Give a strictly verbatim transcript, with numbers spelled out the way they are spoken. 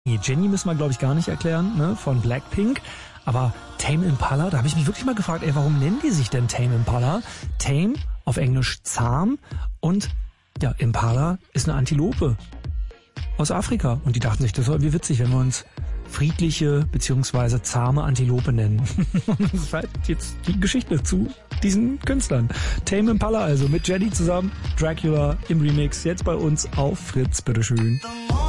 Jenny müssen wir, glaube ich, gar nicht erklären, ne, von Blackpink. Aber Tame Impala, da habe ich mich wirklich mal gefragt, ey, warum nennen die sich denn Tame Impala? Tame, auf Englisch zahm, und ja, Impala ist eine Antilope aus Afrika. Und die dachten sich, das wäre wie witzig, wenn wir uns friedliche bzw. zahme Antilope nennen. Das ist halt jetzt die Geschichte zu diesen Künstlern. Tame Impala also mit Jenny zusammen, Dracula im Remix, jetzt bei uns auf Fritz, bitteschön.